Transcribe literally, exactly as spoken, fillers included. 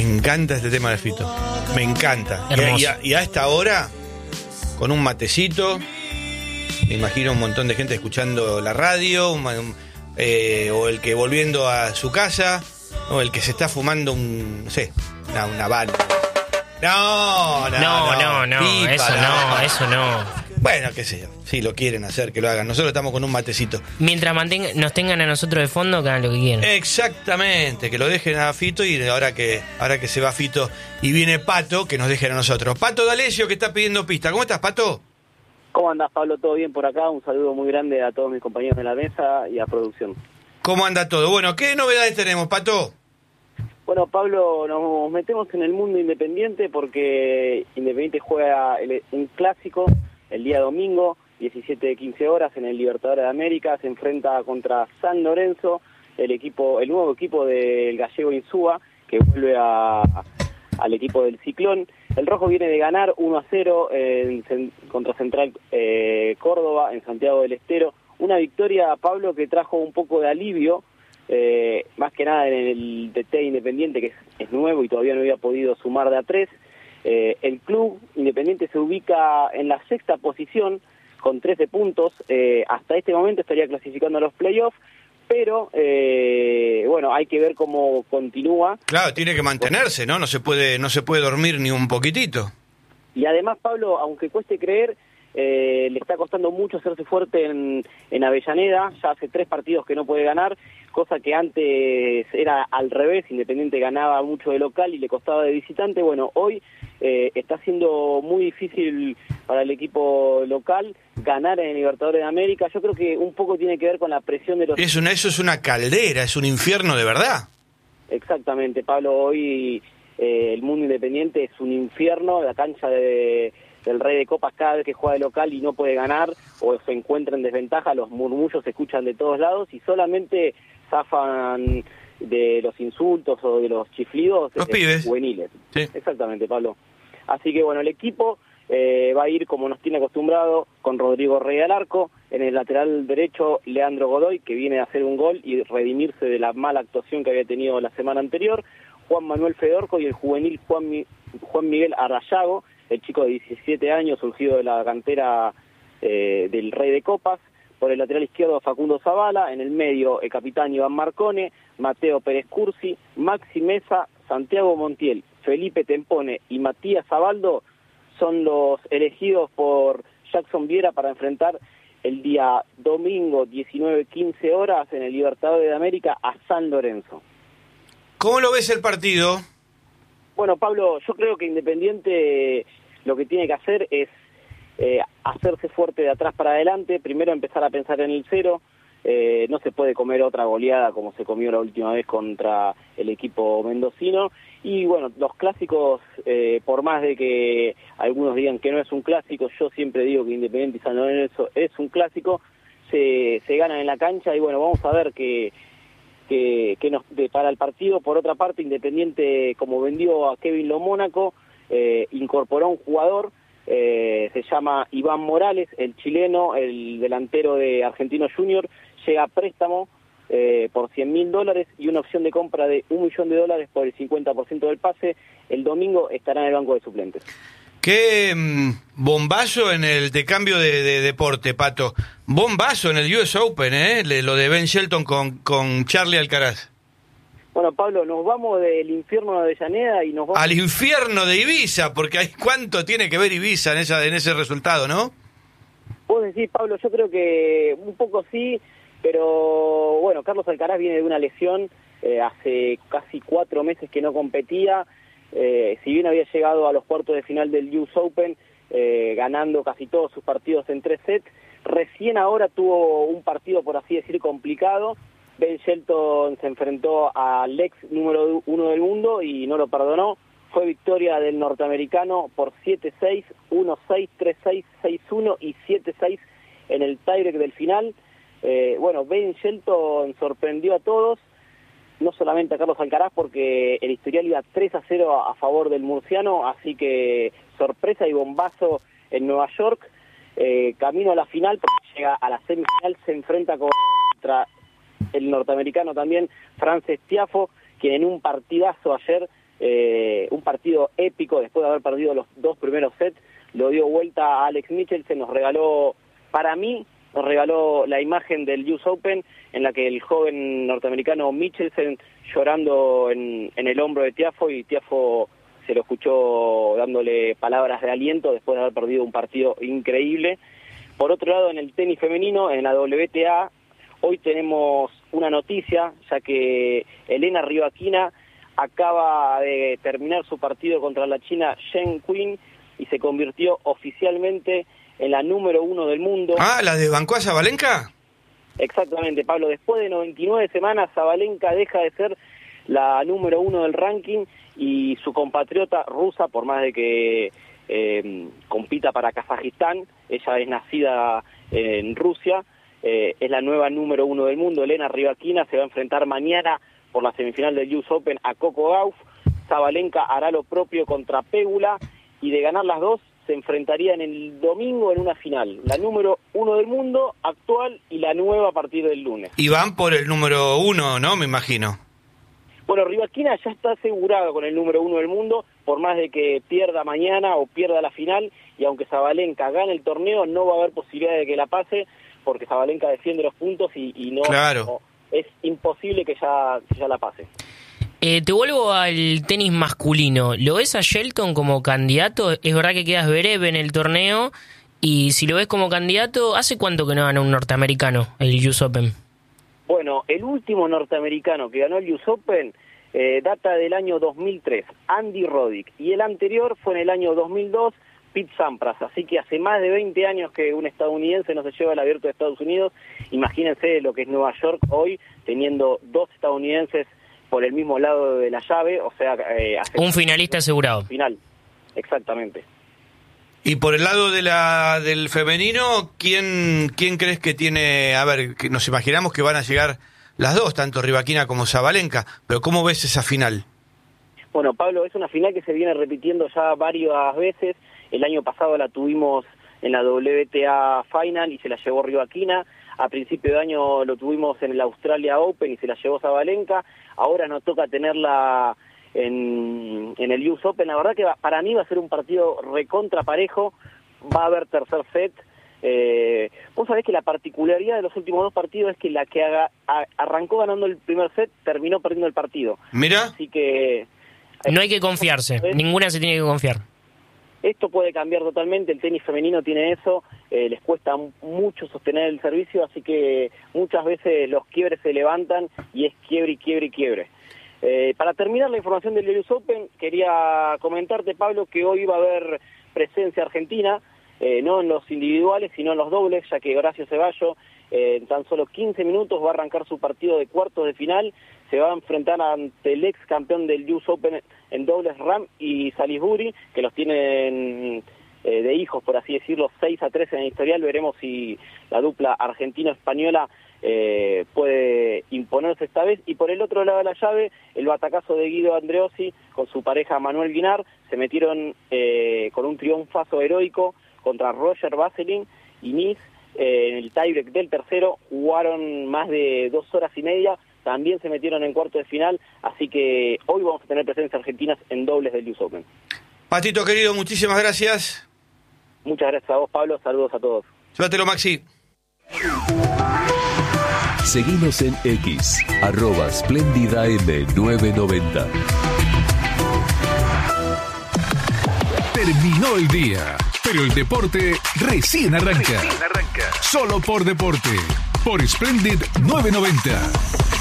encanta este tema de Fito. Me encanta. Y, y, a, y a esta hora, con un matecito, me imagino un montón de gente escuchando la radio, un, un, eh, o el que volviendo a su casa, o el que se está fumando un, no sé, una, una bala. No, no, no, no, no, pipa, eso no, no, eso no. Bueno, qué sé yo, si lo quieren hacer, que lo hagan. Nosotros estamos con un matecito. Mientras mantengan, nos tengan a nosotros de fondo, que hagan lo que quieran. Exactamente, que lo dejen a Fito y ahora que ahora que se va Fito y viene Pato, que nos dejen a nosotros. Pato D'Alessio, que está pidiendo pista. ¿Cómo estás, Pato? ¿Cómo andás, Pablo? ¿Todo bien por acá? Un saludo muy grande a todos mis compañeros de la mesa y a producción. ¿Cómo anda todo? Bueno, ¿qué novedades tenemos, Pato? Bueno, Pablo, nos metemos en el mundo independiente porque Independiente juega el, un clásico el día domingo, diecisiete a quince horas, en el Libertadores de América. Se enfrenta contra San Lorenzo, el equipo, el nuevo equipo del gallego Insúa, que vuelve a, a, al equipo del Ciclón. El rojo viene de ganar uno a cero en, contra Central eh, Córdoba, en Santiago del Estero. Una victoria, Pablo, que trajo un poco de alivio, eh, más que nada en el D T Independiente, que es, es nuevo y todavía no había podido sumar de a tres. Eh, el club Independiente se ubica en la sexta posición con trece puntos. Eh, hasta este momento estaría clasificando a los playoffs, pero eh, bueno, hay que ver cómo continúa. Claro, tiene que mantenerse, ¿no? No se puede, no se puede dormir ni un poquitito. Y además, Pablo, aunque cueste creer, eh, le está costando mucho hacerse fuerte en, en Avellaneda. Ya hace tres partidos que no puede ganar, cosa que antes era al revés. Independiente ganaba mucho de local y le costaba de visitante. Bueno, hoy eh, está siendo muy difícil para el equipo local ganar en el Libertadores de América. Yo creo que un poco tiene que ver con la presión de los... Es una, eso es una caldera, es un infierno de verdad. Exactamente, Pablo. Hoy eh, el mundo independiente es un infierno. La cancha de... del Rey de Copas, cada vez que juega de local y no puede ganar o se encuentra en desventaja, los murmullos se escuchan de todos lados y solamente zafan de los insultos o de los chiflidos los pibes juveniles. Sí. Exactamente, Pablo. Así que bueno, el equipo eh, va a ir como nos tiene acostumbrado, con Rodrigo Rey al arco, en el lateral derecho Leandro Godoy, que viene a hacer un gol y redimirse de la mala actuación que había tenido la semana anterior, Juan Manuel Fedorco y el juvenil Juan, Mi- Juan Miguel Arrayago, el chico de diecisiete años, surgido de la cantera eh, del Rey de Copas. Por el lateral izquierdo, Facundo Zavala. En el medio, el capitán Iván Marcone, Mateo Pérez Cursi, Maxi Mesa, Santiago Montiel, Felipe Tempone y Matías Zabaldo son los elegidos por Jackson Viera para enfrentar el día domingo, diecinueve quince horas, en el Libertadores de América, a San Lorenzo. ¿Cómo lo ves el partido? Bueno, Pablo, yo creo que Independiente lo que tiene que hacer es eh, hacerse fuerte de atrás para adelante, primero empezar a pensar en el cero. Eh, no se puede comer otra goleada como se comió la última vez contra el equipo mendocino. Y bueno, los clásicos, eh, por más de que algunos digan que no es un clásico, yo siempre digo que Independiente y San Lorenzo es un clásico, se, se ganan en la cancha y bueno, vamos a ver que que, que nos depara el partido. Por otra parte, Independiente, como vendió a Kevin Lo Mónaco, eh, incorporó un jugador, eh, se llama Iván Morales, el chileno, el delantero de Argentino Junior, llega a préstamo eh, por cien mil dólares y una opción de compra de un millón de dólares por el cincuenta por ciento del pase. El domingo estará en el banco de suplentes. Qué mm, bombazo en el de cambio de, de deporte, Pato. Bombazo en el U S Open, ¿eh? Lo de Ben Shelton con, con Charlie Alcaraz. Bueno, Pablo, nos vamos del infierno de Avellaneda y nos vamos... Al infierno de Ibiza, porque hay cuánto tiene que ver Ibiza en, esa, en ese resultado, ¿no? Vos decís, Pablo, yo creo que un poco sí, pero bueno, Carlos Alcaraz viene de una lesión, eh, hace casi cuatro meses que no competía. Eh, si bien había llegado a los cuartos de final del U S Open, eh, ganando casi todos sus partidos en tres sets, recién ahora tuvo un partido, por así decir, complicado. Ben Shelton se enfrentó al ex número uno del mundo y no lo perdonó. Fue victoria del norteamericano por siete seis, uno seis, tres seis, seis uno y siete seis en el tiebreak del final. Eh, bueno, Ben Shelton sorprendió a todos, no solamente a Carlos Alcaraz, porque el historial iba tres a cero a, a favor del murciano, así que sorpresa y bombazo en Nueva York. Eh, camino a la final, porque llega a la semifinal, se enfrenta contra el norteamericano también, Frances Tiafoe, quien en un partidazo ayer eh, un partido épico después de haber perdido los dos primeros sets, lo dio vuelta a Alex Michelsen, nos regaló, para mí, nos regaló la imagen del U S Open en la que el joven norteamericano Michelsen llorando en, en el hombro de Tiafoe, y Tiafoe se lo escuchó dándole palabras de aliento después de haber perdido un partido increíble. Por otro lado, en el tenis femenino, en la W T A, hoy tenemos una noticia, ya que Elena Rybakina acaba de terminar su partido contra la china Zheng Qin y se convirtió oficialmente en la número uno del mundo. Ah, ¿la desbancó a Sabalenka? Exactamente, Pablo. Después de noventa y nueve semanas, Sabalenka deja de ser la número uno del ranking y su compatriota rusa, por más de que eh, compita para Kazajistán, ella es nacida en Rusia, eh, es la nueva número uno del mundo. Elena Rybakina se va a enfrentar mañana por la semifinal del U S Open a Coco Gauff. Sabalenka hará lo propio contra Pegula y de ganar las dos se enfrentarían el domingo en una final, la número uno del mundo actual y la nueva a partir del lunes. Y van por el número uno, ¿no? Me imagino. Bueno, Rybakina ya está asegurada con el número uno del mundo, por más de que pierda mañana o pierda la final, y aunque Sabalenka gane el torneo, no va a haber posibilidad de que la pase, porque Sabalenka defiende los puntos y, y no, claro. no, es imposible que ya, que ya la pase. Eh, te vuelvo al tenis masculino. ¿Lo ves a Shelton como candidato? Es verdad que queda Zverev en el torneo, y si lo ves como candidato, ¿hace cuánto que no gana un norteamericano el U S Open? Bueno, el último norteamericano que ganó el U S Open eh, data del año dos mil tres, Andy Roddick, y el anterior fue en el año dos mil dos, Pete Sampras, así que hace más de veinte años que un estadounidense no se lleva el Abierto de Estados Unidos. Imagínense lo que es Nueva York hoy, teniendo dos estadounidenses por el mismo lado de la llave, o sea... Eh, un finalista asegurado. Final, exactamente. Y por el lado de la del femenino, ¿quién quién crees que tiene...? A ver, que nos imaginamos que van a llegar las dos, tanto Rybakina como Sabalenka, pero ¿cómo ves esa final? Bueno, Pablo, es una final que se viene repitiendo ya varias veces. El año pasado la tuvimos en la W T A Final y se la llevó Rybakina. A principio de año lo tuvimos en el Australia Open y se la llevó Sabalenka. Ahora nos toca tenerla en, en el U S Open. La verdad que va, para mí va a ser un partido recontra parejo. Va a haber tercer set. Eh, vos sabés que la particularidad de los últimos dos partidos es que la que haga, a, arrancó ganando el primer set terminó perdiendo el partido. Mira. Así que... No hay que confiarse. Ninguna se tiene que confiar. Esto puede cambiar totalmente, el tenis femenino tiene eso, eh, les cuesta mucho sostener el servicio, así que muchas veces los quiebres se levantan y es quiebre y quiebre y quiebre. Eh, para terminar la información del U S Open, quería comentarte, Pablo, que hoy va a haber presencia argentina, eh, no en los individuales, sino en los dobles, ya que Horacio Ceballo eh, en tan solo quince minutos va a arrancar su partido de cuartos de final, se va a enfrentar ante el ex campeón del U S Open en dobles Ram y Salisbury, que los tienen eh, de hijos, por así decirlo, seis a tres en el historial. Veremos si la dupla argentino-española eh, puede imponerse esta vez. Y por el otro lado de la llave, el batacazo de Guido Andreossi con su pareja Manuel Guinar, se metieron eh, con un triunfazo heroico contra Roger Vasselin y Nice eh, en el tiebreak del tercero, jugaron más de dos horas y media, también se metieron en cuarto de final, así que hoy vamos a tener presencias argentinas en dobles del U S Open. Patito querido, muchísimas gracias. Muchas gracias a vos, Pablo, saludos a todos. Llévatelo, Maxi. Seguimos en X, arroba Splendida M novecientos noventa. Terminó el día, pero el deporte recién arranca. Recién arranca. Solo por deporte, por Splendid novecientos noventa.